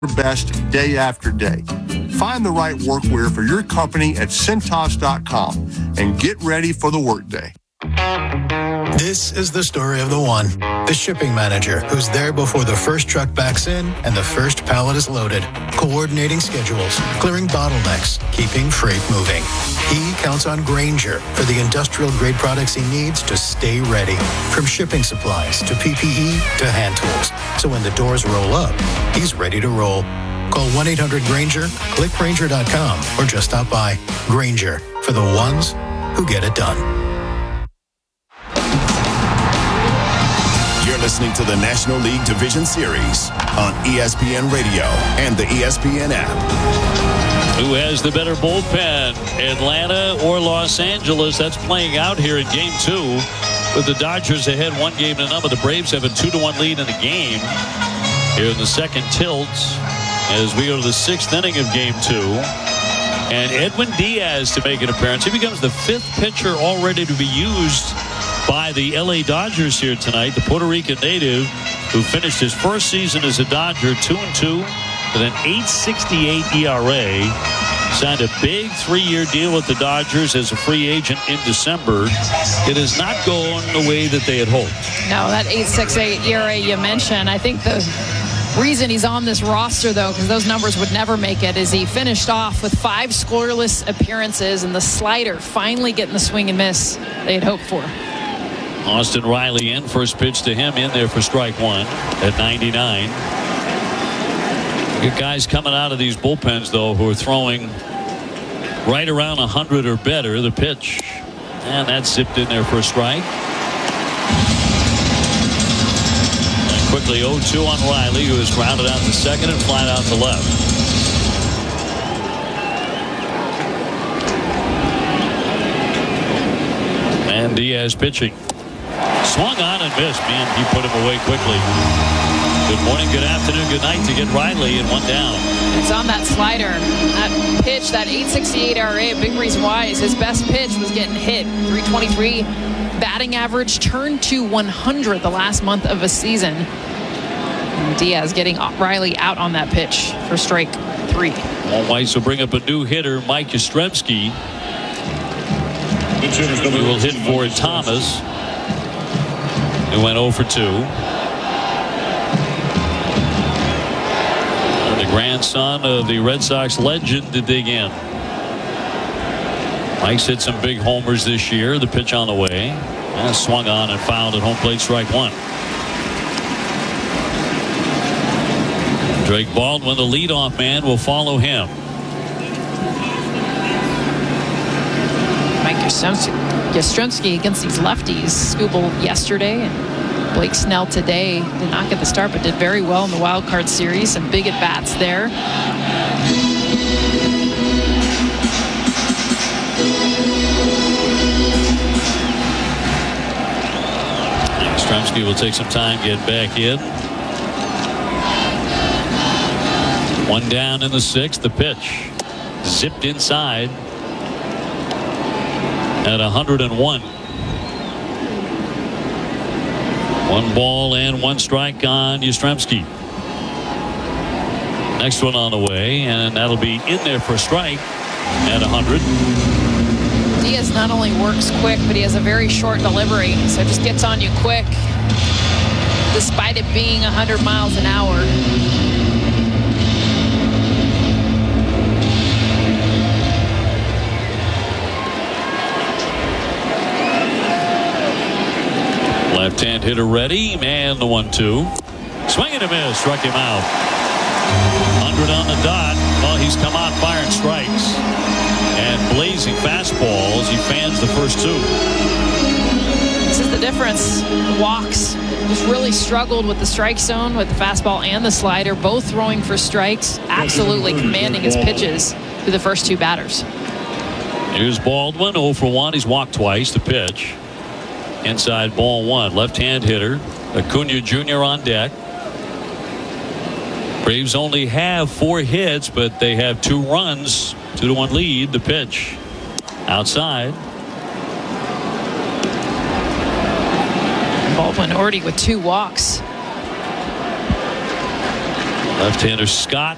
best day after day. Find the right workwear for your company at Cintas.com and get ready for the workday. This is the story of the one, the shipping manager who's there before the first truck backs in and the first pallet is loaded, coordinating schedules, clearing bottlenecks, keeping freight moving. He counts on Grainger for the industrial-grade products he needs to stay ready, from shipping supplies to PPE to hand tools. So when the doors roll up, he's ready to roll. Call 1-800-GRAINGER, click Grainger.com, or just stop by. Grainger, for the ones who get it done. You're listening to the National League Division Series on ESPN Radio and the ESPN app. Who has the better bullpen, Atlanta or Los Angeles? That's playing out here in Game 2 with the Dodgers ahead 1-0. The Braves have a 2-1 lead in the game here in the second tilt as we go to the 6th inning of Game 2. And Edwin Diaz to make an appearance. He becomes the 5th pitcher already to be used by the LA Dodgers here tonight. The Puerto Rican native who finished his first season as a Dodger 2-2 with an 8.68 ERA. Signed a big 3-year deal with the Dodgers as a free agent in December. It has not gone the way that they had hoped. No, that 8.68 ERA you mentioned, I think the reason he's on this roster, though, because those numbers would never make it, is he finished off with 5 scoreless appearances and the slider finally getting the swing and miss they had hoped for. Austin Riley in. First pitch to him in there for strike one at 99. Good guys coming out of these bullpens, though, who are throwing right around 100 or better. The pitch. And that's zipped in there for a strike. And quickly 0-2 on Riley, who is grounded out to second and flat out to left. And Diaz pitching. Swung on and missed. Man, he put him away quickly. Good morning, good afternoon, good night to get Riley in 1 down. It's on that slider. That pitch, that 8.68 ERA, a big reason why is his best pitch was getting hit. 323 batting average, turned to 100 the last month of a season. And Diaz getting Riley out on that pitch for strike 3. All Whites will bring up a new hitter, Mike Yastrzemski. Who will hit for Thomas. It went 0 for 2. And the grandson of the Red Sox legend to dig in. Mike's hit some big homers this year. The pitch on the way. And swung on and fouled at home plate, strike 1. Drake Baldwin, the leadoff man, will follow him. Mike Yastrzemski against these lefties. Skubal yesterday and Blake Snell today did not get the start, but did very well in the wild card series. Some big at bats there. Yastrzemski will take some time getting back in. 1 down in the 6th. The pitch zipped inside at 101. 1 ball and 1 strike on Yastrzemski. Next one on the way, and that'll be in there for a strike at 100. Diaz not only works quick, but he has a very short delivery, so it just gets on you quick, despite it being 100 miles an hour. Left-hand hitter ready, and the 1-2. Swing and a miss, struck him out. 100 on the dot. Well, he's come out firing strikes and blazing fastballs. He fans the first 2. This is the difference. Walks just really struggled with the strike zone with the fastball and the slider, both throwing for strikes, absolutely commanding his pitches to the first 2 batters. Here's Baldwin, 0 for 1. He's walked twice. The pitch. Inside ball 1. Left-hand hitter. Acuna Jr. on deck. Braves only have 4 hits, but they have 2 runs. 2-1 lead. The pitch. Outside. Baldwin already with 2 walks. Left-hander Scott